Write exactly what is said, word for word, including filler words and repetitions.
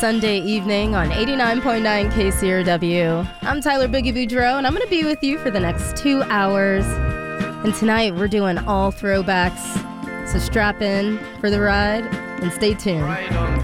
Sunday evening on eighty-nine point nine K C R W. I'm Tyler Boogie Boudreaux, and I'm going to be with you for the next two hours. And tonight, we're doing all throwbacks. So strap in for the ride and stay tuned. Right on